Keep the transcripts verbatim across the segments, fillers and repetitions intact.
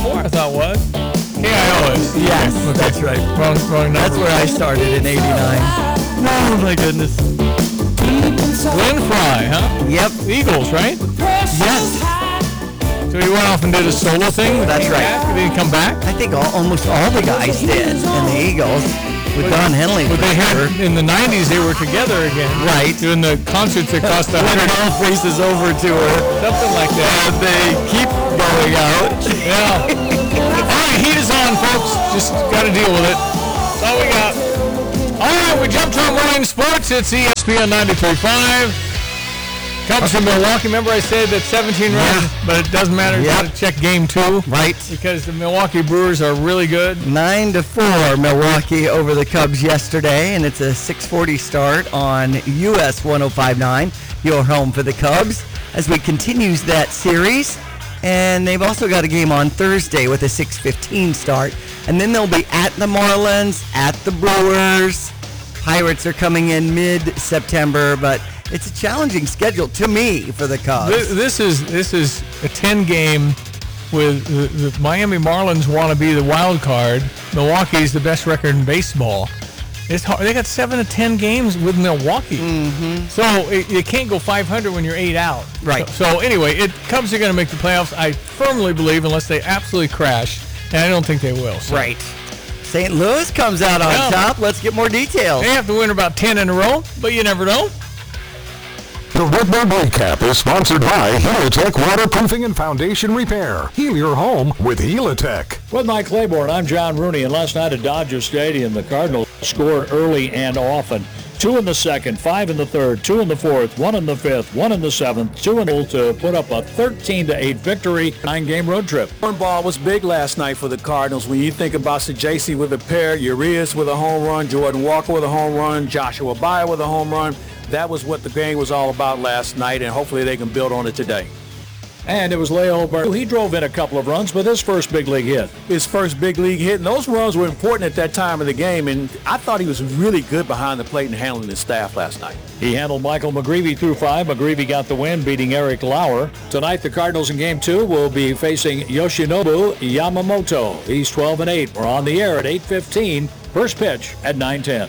ninety-four, I thought was. K I O S. Yes, Okay. that's right. Wrong, wrong number. That's where I started in eighty-nine. Oh, my goodness. Glenn Fry, huh? Yep. Eagles, right? Yes. So he went off and did a solo thing? That's right. Back? Did he come back? I think all, almost all the guys did in the Eagles. With Don Henley. But for they sure. had, in the nineties, they were together again. Right. Doing the concerts that cost a When hundred. All Faces Over tour. Something like that. And they keep going out. Yeah. All right, heat is on, folks. Just got to deal with it. That's all we got. All right, we jump to our morning sports. It's E S P N ninety-three point five. Cubs from Milwaukee. Remember I said that seventeen runs, Yeah. but it doesn't matter. You Yep. got to check game two. Right. Because the Milwaukee Brewers are really good. Nine to four, Milwaukee over the Cubs yesterday, and it's a six forty start on U S one oh five point nine, your home for the Cubs, as we continues that series. And they've also got a game on Thursday with a six fifteen start. And then they'll be at the Marlins, at the Brewers. Pirates are coming in mid-September, but it's a challenging schedule to me for the Cubs. This, this is this is a ten game with the, the Miami Marlins want to be the wild card. Milwaukee's the best record in baseball. It's hard. They got seven to ten games with Milwaukee, mm-hmm. so it, you can't go five hundred when you're eight out. Right. So, so anyway, it Cubs are going to make the playoffs. I firmly believe, unless they absolutely crash, and I don't think they will. So. Right. Saint Louis comes out on Yeah. top. Let's get more details. They have to win about ten in a row, but you never know. The Redbird Recap is sponsored by Helitech Waterproofing and Foundation Repair. Heal your home with Helitech. With Mike Claiborne, I'm John Rooney, and last night at Dodger Stadium, the Cardinals scored early and often. Two in the second, five in the third, two in the fourth, one in the fifth, one in the seventh, two in the to put up a thirteen to eight victory, nine-game road trip. One ball was big last night for the Cardinals. When you think about Sajacy with a pair, Urias with a home run, Jordan Walker with a home run, Joshua Baez with a home run, that was what the game was all about last night, and hopefully they can build on it today. And it was Leo Burr. He drove in a couple of runs with his first big league hit. His first big league hit, and those runs were important at that time of the game, and I thought he was really good behind the plate and handling his staff last night. He handled Michael McGreevy through five. McGreevy got the win, beating Eric Lauer. Tonight, the Cardinals in Game two will be facing Yoshinobu Yamamoto. He's twelve and eight. We're on the air at eight fifteen. First pitch at nine ten.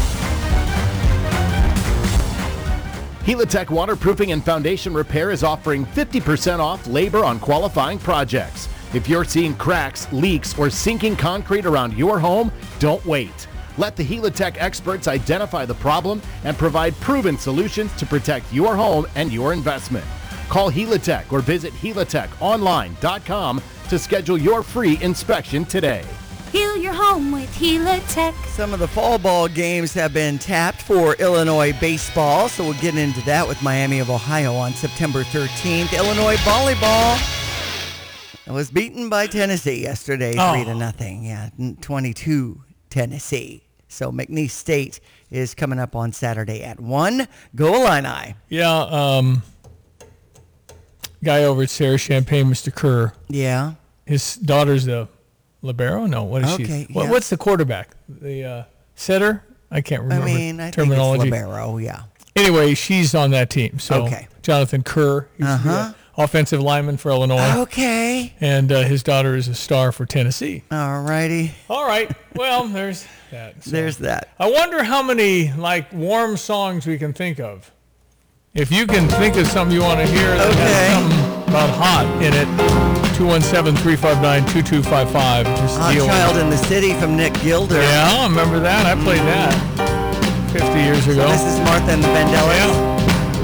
Helitech Waterproofing and Foundation Repair is offering fifty percent off labor on qualifying projects. If you're seeing cracks, leaks, or sinking concrete around your home, don't wait. Let the Helitech experts identify the problem and provide proven solutions to protect your home and your investment. Call Helitech or visit helitech online dot com to schedule your free inspection today. Heal your home with Helitech. Some of the fall ball games have been tapped for Illinois baseball, so we'll get into that with Miami of Ohio on September thirteenth. Illinois volleyball was beaten by Tennessee yesterday, Oh. three to nothing. Yeah, twenty-two Tennessee. So McNeese State is coming up on Saturday at one. Go Illini. Yeah, um, guy over at Sarah Champagne, Mister Kerr. Yeah. His daughter's the libero? No, what is Okay, she? What, yeah. What's the quarterback? The uh, setter? I can't I remember mean, I terminology. think it's libero, yeah. Anyway, she's on that team. So Okay. Jonathan Kerr, he's Uh-huh. the offensive lineman for Illinois, Okay. and uh, his daughter is a star for Tennessee. All righty. All right. Well, there's that. So There's that. I wonder how many like warm songs we can think of. If you can think of something you want to hear that Okay. has something about hot in it, two one seven, three five nine, two two five five. Just Hot deal with Child it. in the City from Nick Gilder. Yeah, I remember that. I played that fifty years ago. This is Martha and the Vandellas. Yeah.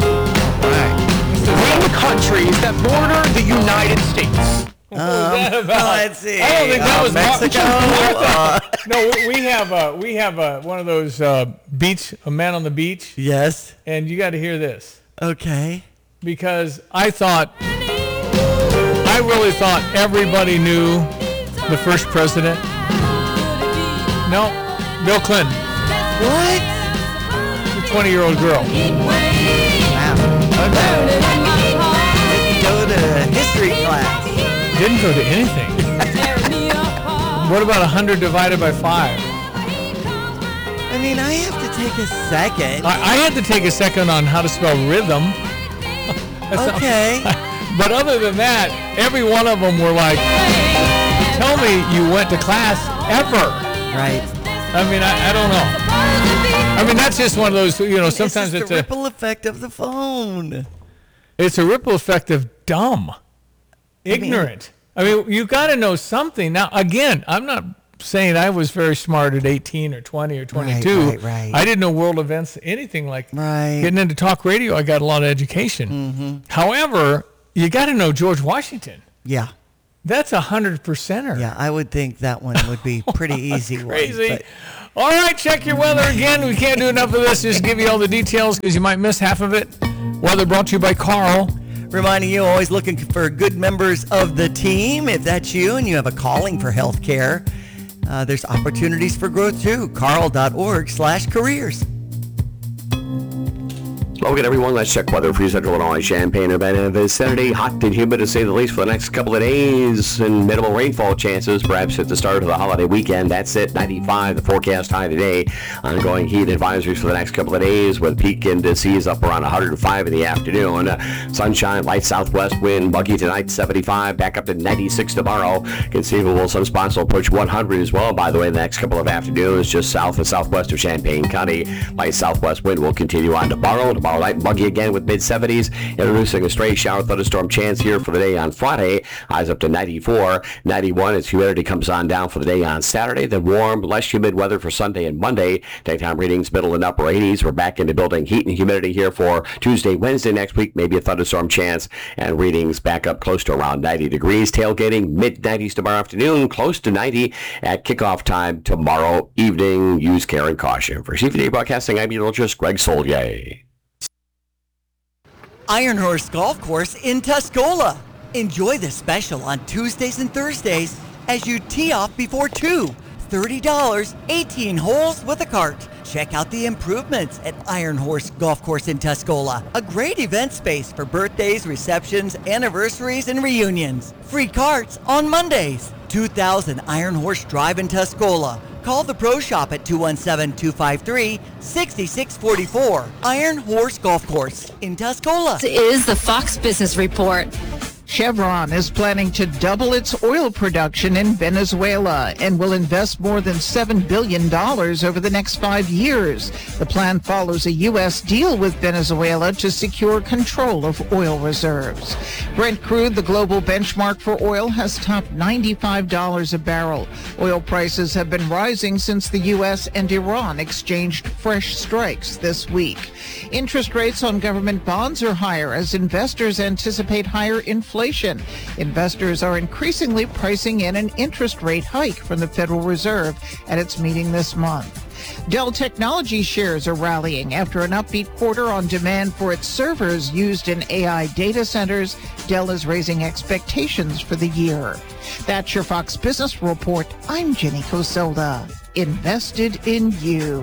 Name countries that border the United States. What was that about? Let's see. I don't think that Uh, was Mar- Mexico. Martha. uh, No, we- we have uh, we have uh, one of those uh, beach, a man on the beach, yes. and you got to hear this Okay. because I thought, I really thought everybody knew the first president. No, Bill Clinton, What? the twenty-year-old girl. Wow. Okay. Didn't go to history class. Didn't go to anything. What about one hundred divided by five? I mean, I have to take a second. I, I had to take a second on how to spell rhythm. That's not- Okay. But other than that, every one of them were like, tell me you went to class ever. Right. I mean, I, I don't know. I mean, that's just one of those, you know, sometimes it's it's the a ripple effect of the phone. It's a ripple effect of dumb, ignorant. I mean, I mean you got to know something. Now, again, I'm not saying I was very smart at eighteen or twenty or twenty-two. Right, right, right. I didn't know world events, anything like right. Getting into talk radio, I got a lot of education. Mm-hmm. However, you got to know George Washington. Yeah. That's a hundred percenter. Yeah, I would think that one would be pretty easy. Crazy. One, but... All right, check your weather again. We can't do enough of this. Just give you all the details because you might miss half of it. Weather brought to you by Carl. Reminding you, always looking for good members of the team. If that's you and you have a calling for health care, uh, there's opportunities for growth too. carl.org slash careers. Well, good, everyone. Let's check weather for Central Illinois, Champaign, Urbana vicinity. Hot and humid to say the least for the next couple of days, and minimal rainfall chances, perhaps at the start of the holiday weekend. That's it. ninety-five, the forecast high today. Ongoing heat advisories for the next couple of days, with peak indices up around one hundred five in the afternoon. Uh, sunshine, light southwest wind, muggy tonight, seventy-five, back up to ninety-six tomorrow. Conceivable some spots will push one hundred as well, by the way, the next couple of afternoons, just south and southwest of Champaign County. Light southwest wind will continue on tomorrow. Tomorrow night, muggy again with mid seventies, introducing a stray shower thunderstorm chance here for the day on Friday. Highs up to ninety-four, ninety-one as humidity comes on down for the day on Saturday. Then warm, less humid weather for Sunday and Monday. Daytime readings middle and upper eighties. We're back into building heat and humidity here for Tuesday, Wednesday next week. Maybe a thunderstorm chance, and readings back up close to around ninety degrees. Tailgating mid nineties tomorrow afternoon, close to ninety at kickoff time tomorrow evening. Use care and caution. For C V D Broadcasting, I'm meteorologist Greg Solier. Iron Horse Golf Course in Tuscola. Enjoy the special on Tuesdays and Thursdays as you tee off before two. thirty dollars, eighteen holes with a cart. Check out the improvements at Iron Horse Golf Course in Tuscola. A great event space for birthdays, receptions, anniversaries, and reunions. Free carts on Mondays. two thousand Iron Horse Drive in Tuscola. Call the Pro Shop at two one seven, two five three, six six four four. Iron Horse Golf Course in Tuscola. This is the Fox Business Report. Chevron is planning to double its oil production in Venezuela and will invest more than seven billion dollars over the next five years. The plan follows a U S deal with Venezuela to secure control of oil reserves. Brent crude, the global benchmark for oil, has topped ninety-five dollars a barrel. Oil prices have been rising since the U S and Iran exchanged fresh strikes this week. Interest rates on government bonds are higher as investors anticipate higher inflation. Investors are increasingly pricing in an interest rate hike from the Federal Reserve at its meeting this month. Dell Technologies shares are rallying after an upbeat quarter on demand for its servers used in A I data centers. Dell is raising expectations for the year. That's your Fox Business Report. I'm Jenny Coselda. Invested in you.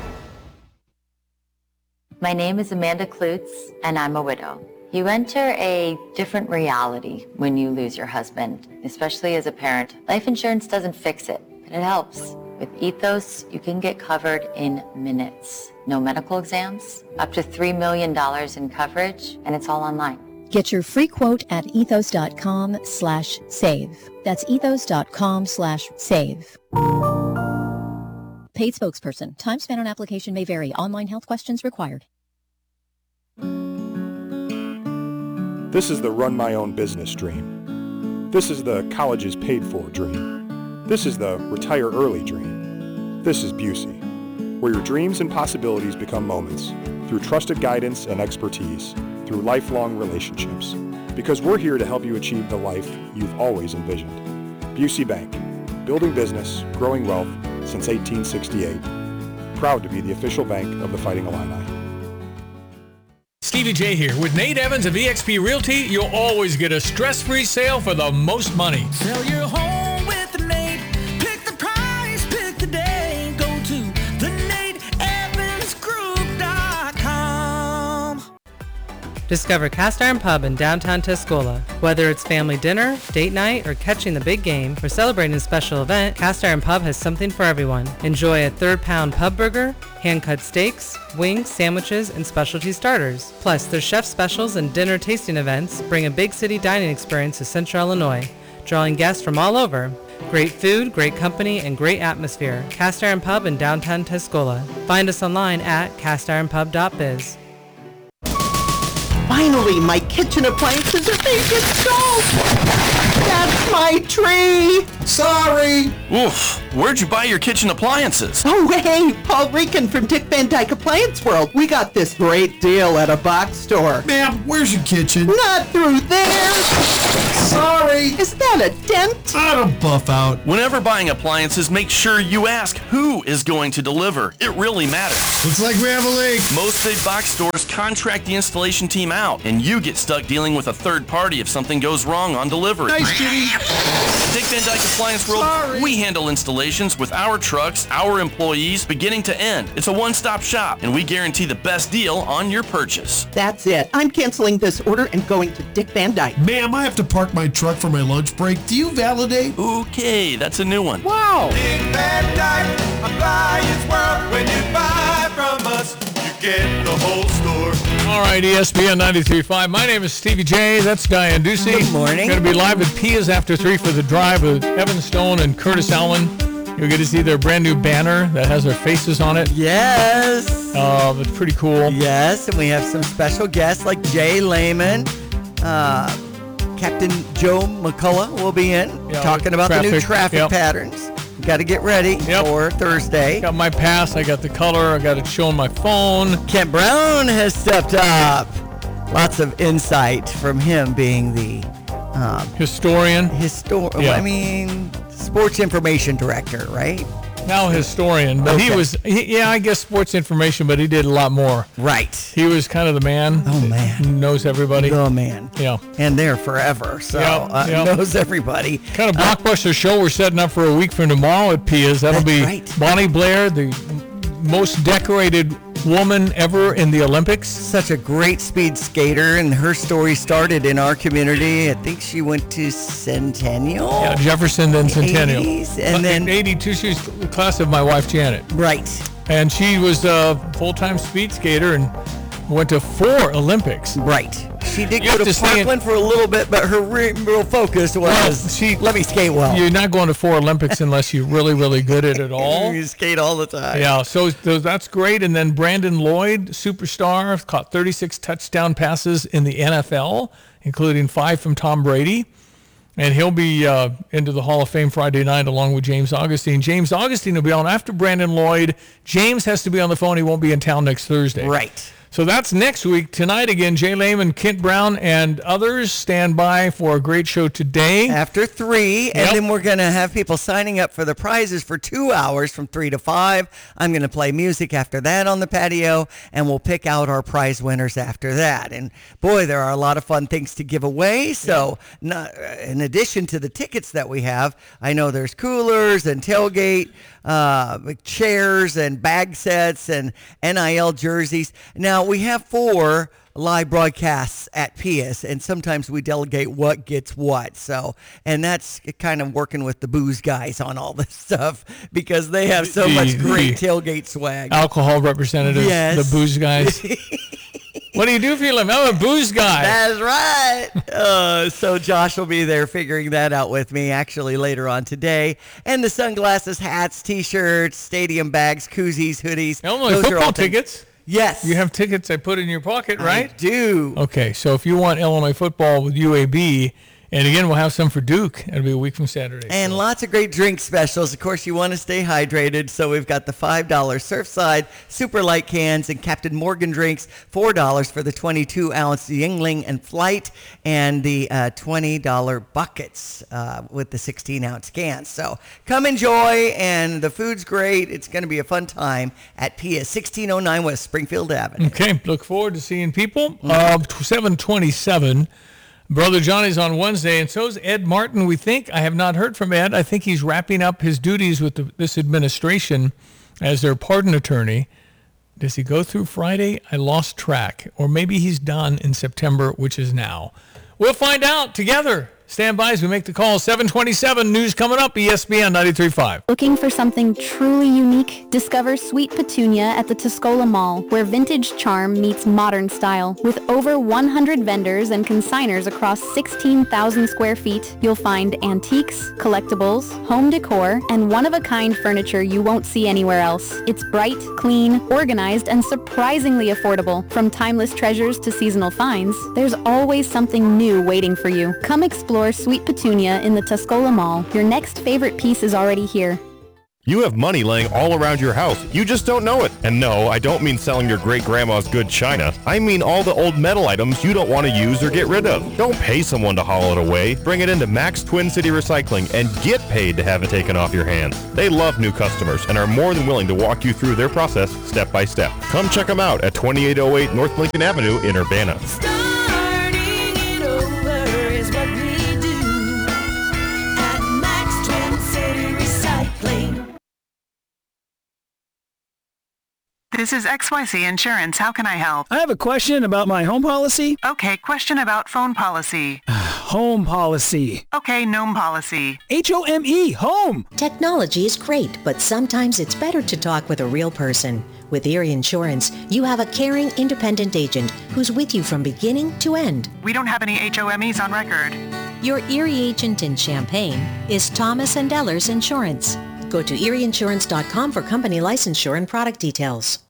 My name is Amanda Klutz, and I'm a widow. You enter a different reality when you lose your husband, especially as a parent. Life insurance doesn't fix it, but it helps. With Ethos, you can get covered in minutes. No medical exams, up to three million dollars in coverage, and it's all online. Get your free quote at ethos.com slash save. That's ethos.com slash save. Paid spokesperson. Time spent on application may vary. Online health questions required. This is the run my own business dream. This is the college is paid for dream. This is the retire early dream. This is Busey, where your dreams and possibilities become moments through trusted guidance and expertise, through lifelong relationships. Because we're here to help you achieve the life you've always envisioned. Busey Bank, building business, growing wealth since eighteen sixty-eight. Proud to be the official bank of the Fighting Illini. Stevie J here. With Nate Evans of eXp Realty, you'll always get a stress-free sale for the most money. Sell your home with the Nate. Pick the price, pick the day. Go to the nate evans group dot com. Discover Cast Iron Pub in downtown Tuscola. Whether it's family dinner, date night, or catching the big game, or celebrating a special event, Cast Iron Pub has something for everyone. Enjoy a third-pound pub burger, hand-cut steaks, wings, sandwiches, and specialty starters. Plus, their chef specials and dinner tasting events bring a big city dining experience to Central Illinois, drawing guests from all over. Great food, great company, and great atmosphere. Cast Iron Pub in downtown Tuscola. Find us online at cast iron pub dot biz. Finally, my kitchen appliances are being installed. That's my tree. Sorry. Oof. Where'd you buy your kitchen appliances? Oh, hey, Paul Rican from Dick Van Dyke Appliance World. We got this great deal at a box store. Ma'am, where's your kitchen? Not through there. Sorry. Is that a dent? I don't buff out. Whenever buying appliances, make sure you ask who is going to deliver. It really matters. Looks like we have a leak. Most big box stores contract the installation team out, and you get stuck dealing with a third party if something goes wrong on delivery. Nice, Jimmy. Dick Van Dyke Appliance World, Sorry. We handle installations with our trucks, our employees, beginning to end. It's a one-stop shop, and we guarantee the best deal on your purchase. That's it. I'm canceling this order and going to Dick Van Dyke. Ma'am, I have to park my truck for my lunch break. Do you validate? Okay, that's a new one. Wow. Dick Van Dyke Appliance World. When you buy from us, you get the whole store. All right, E S P N ninety-three point five. My name is Stevie J. That's Diane Ducey. Good morning. Going to be live at Pia's after three for the drive with Evan Stone and Curtis Allen. You'll get to see their brand new banner that has their faces on it. Yes. Uh, it's pretty cool. Yes, and we have some special guests like Jay Lehman. Uh, Captain Joe McCullough will be in Yeah, talking about traffic, the new traffic yep. patterns. Got to get ready Yep. for Thursday. Got my pass. I got the color. I got it showing my phone. Kent Brown has stepped up. Lots of insight from him being the um, Historian. Histor- Yeah. I mean, sports information director, right? Now historian, but he Okay. was, he, yeah, I guess sports information, but he did a lot more. Right. He was kind of the man. Oh, man. Who knows everybody. The man. Yeah. And there forever, so Yep, uh, yep. knows everybody. Kind of blockbuster show we're setting up for a week from tomorrow at Pia's. That'll That's be right. Bonnie Blair, the most decorated woman ever in the Olympics. Such a great speed skater, and her story started in our community. I think she went to Centennial. Yeah, Jefferson, then Centennial. eighties, and then eighty-two, she was the class of my wife Janet. Right. And she was a full-time speed skater and went to four Olympics. Right. She did You go have to to stay in- Parkland for a little bit, but her re- real focus was Well, she- let me skate well. You're not going to four Olympics unless you're really, really good at it all. You skate all the time. Yeah, so, so that's great. And then Brandon Lloyd, superstar, caught thirty-six touchdown passes in the N F L, including five from Tom Brady. And he'll be uh, into the Hall of Fame Friday night along with James Augustine. James Augustine will be on after Brandon Lloyd. James has to be on the phone. He won't be in town next Thursday. Right. So that's next week. Tonight again, Jay Lehman, Kent Brown, and others stand by for a great show today. After three, Yep. and then we're going to have people signing up for the prizes for two hours from three to five. I'm going to play music after that on the patio, and we'll pick out our prize winners after that. And boy, there are a lot of fun things to give away. So not, in addition to the tickets that we have, I know there's coolers and tailgate uh, chairs and bag sets and N I L jerseys. Now, we have four live broadcasts at Pia's, and sometimes we delegate what gets what. So, and that's kind of working with the booze guys on all this stuff because they have so The- much great the tailgate swag. Alcohol representatives, Yes. the booze guys. What do you do for your living? I'm a booze guy. That's right. Uh, so Josh will be there figuring that out with me actually later on today. And the sunglasses, hats, T-shirts, stadium bags, koozies, hoodies. Illinois Those are football all things- tickets. Yes. You have tickets I put in your pocket, right? I do. Okay, so if you want Illinois football with U A B, and again, we'll have some for Duke. It'll be a week from Saturday. And lots of great drink specials. Of course, you want to stay hydrated, so we've got the five dollar Surfside Super Light cans and Captain Morgan drinks, four dollars for the twenty-two ounce Yingling and Flight, and the uh, twenty dollar buckets uh, with the sixteen ounce cans. So come enjoy, and the food's great. It's going to be a fun time at P S sixteen oh nine West Springfield Avenue. Okay, look forward to seeing people. Uh, seven twenty-seven. Brother Johnny's on Wednesday, and so is Ed Martin, we think. I have not heard from Ed. I think he's wrapping up his duties with the, this administration as their pardon attorney. Does he go through Friday? I lost track. Or maybe he's done in September, which is now. We'll find out together. Stand by as we make the call. seven twenty-seven, news coming up, E S P N ninety-three point five. Looking for something truly unique? Discover Sweet Petunia at the Tuscola Mall, where vintage charm meets modern style. With over one hundred vendors and consigners across sixteen thousand square feet, you'll find antiques, collectibles, home decor, and one-of-a-kind furniture you won't see anywhere else. It's bright, clean, organized, and surprisingly affordable. From timeless treasures to seasonal finds, there's always something new waiting for you. Come explore Sweet Petunia in the Tuscola Mall. Your next favorite piece is already here. You have money laying all around your house. You just don't know it. And no, I don't mean selling your great-grandma's good china. I mean all the old metal items you don't want to use or get rid of. Don't pay someone to haul it away. Bring it into Max Twin City Recycling and get paid to have it taken off your hands. They love new customers and are more than willing to walk you through their process step by step. Come check them out at twenty-eight oh eight North Lincoln Avenue in Urbana. This is X Y Z Insurance. How can I help? I have a question about my home policy. Okay, question about phone policy. Home policy. Okay, gnome policy. H O M E, home. Technology is great, but sometimes it's better to talk with a real person. With Erie Insurance, you have a caring, independent agent who's with you from beginning to end. We don't have any H O M Es on record. Your Erie agent in Champaign is Thomas and Ellers Insurance. Go to erie insurance dot com for company licensure and product details.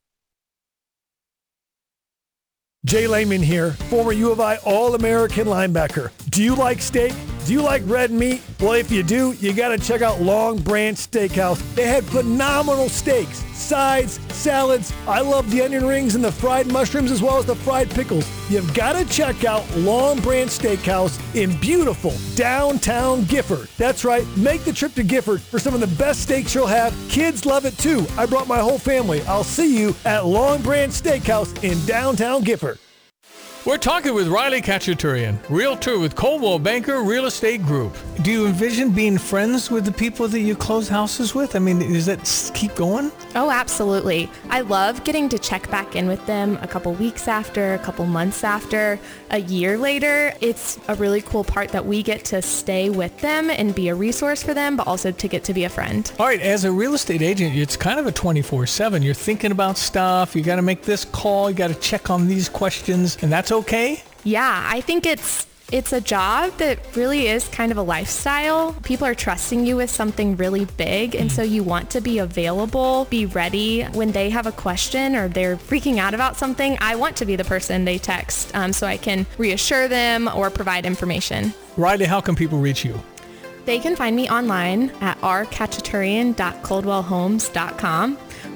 Jay Lehman here, former U of I All-American linebacker. Do you like steak? Do you like red meat? Well, if you do, you got to check out Long Branch Steakhouse. They had phenomenal steaks, sides, salads. I love the onion rings and the fried mushrooms as well as the fried pickles. You've got to check out Long Branch Steakhouse in beautiful downtown Gifford. That's right, make the trip to Gifford for some of the best steaks you'll have. Kids love it too. I brought my whole family. I'll see you at Long Branch Steakhouse in downtown Gifford. We're talking with Riley Khachaturian, realtor with Coldwell Banker Real Estate Group. Do you envision being friends with the people that you close houses with? I mean, does that keep going? Oh, absolutely. I love getting to check back in with them a couple weeks after, a couple months after, a year later. It's a really cool part that we get to stay with them and be a resource for them, but also to get to be a friend. All right, as a real estate agent, it's kind of a twenty-four seven. You're thinking about stuff. You got to make this call. You got to check on these questions, and that's okay? Yeah, I think it's it's a job that really is kind of a lifestyle. People are trusting you with something really big, and so you want to be available, be ready when they have a question or they're freaking out about something. I want to be the person they text um, so I can reassure them or provide information. Riley, how can people reach you? They can find me online at r khachaturian dot coldwell homes dot com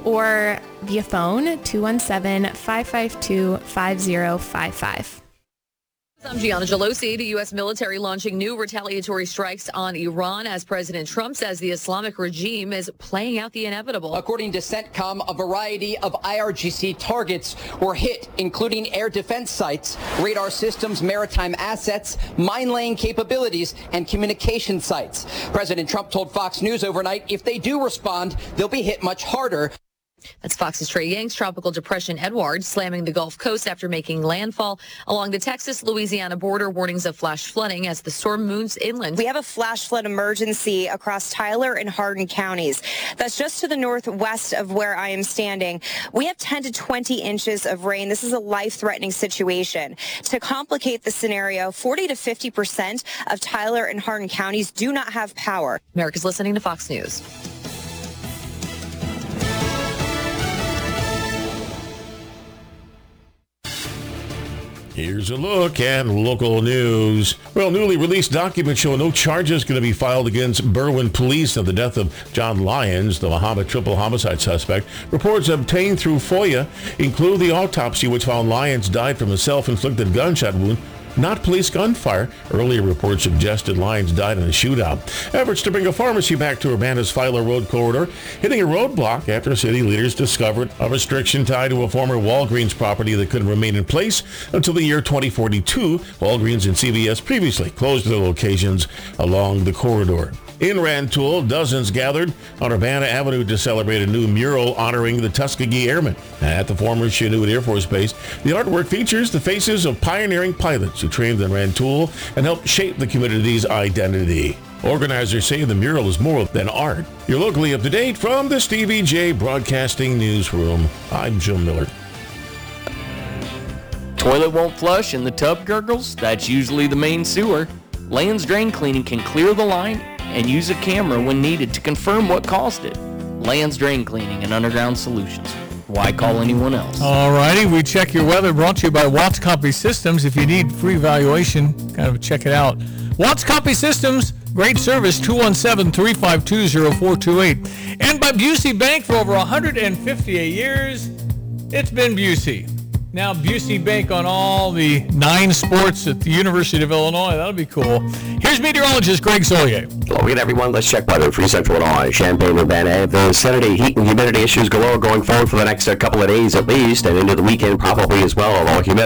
or via phone two one seven, five five two, five zero five five. I'm Gianna Gelosi. The U S military launching new retaliatory strikes on Iran as President Trump says the Islamic regime is playing out the inevitable. According to CENTCOM, a variety of I R G C targets were hit, including air defense sites, radar systems, maritime assets, mine-laying capabilities, and communication sites. President Trump told Fox News overnight if they do respond, they'll be hit much harder. That's Fox's Trey Yang's tropical depression Edward slamming the Gulf Coast after making landfall along the Texas-Louisiana border. Warnings of flash flooding as the storm moves inland. We have a flash flood emergency across Tyler and Hardin counties. That's just to the northwest of where I am standing. We have ten to twenty inches of rain. This is a life-threatening situation. To complicate the scenario, forty to fifty percent of Tyler and Hardin counties do not have power. America's listening to Fox News. Here's a look at local news. Well, newly released documents show no charges going to be filed against Berwyn police of the death of John Lyons, the Muhammad triple homicide suspect. Reports obtained through FOIA include the autopsy, which found Lyons died from a self-inflicted gunshot wound, not police gunfire. Earlier reports suggested Lyons died in a shootout. Efforts to bring a pharmacy back to Urbana's Filer Road corridor hitting a roadblock after city leaders discovered a restriction tied to a former Walgreens property that couldn't remain in place until the year twenty forty-two. Walgreens and C V S previously closed their locations along the corridor. In Rantoul, dozens gathered on Urbana Avenue to celebrate a new mural honoring the Tuskegee Airmen at the former Chinook Air Force Base. The artwork features the faces of pioneering pilots who trained in Rantoul and helped shape the community's identity. Organizers say the mural is more than art. You're locally up to date from the Stevie J Broadcasting Newsroom. I'm Jim Miller. Toilet won't flush and the tub gurgles? That's usually the main sewer. Land's Drain Cleaning can clear the line and use a camera when needed to confirm what caused it. Land's Drain Cleaning and Underground Solutions. Why call anyone else? All righty, we check your weather, brought to you by Watts Copy Systems. If you need free valuation, kind of check it out. Watts Copy Systems, great service, two one seven, three five two, zero four two eight. And by Busey Bank for over one hundred fifty-eight years, it's been Busey. Now Busey Bank on all the nine sports at the University of Illinois. That'll be cool. Here's meteorologist Greg Solier. Hello again, everyone. Let's check weather for Central Illinois. Champaign, Urbana, the vicinity, heat and humidity issues galore going forward for the next uh, couple of days at least, and into the weekend probably as well, although humidity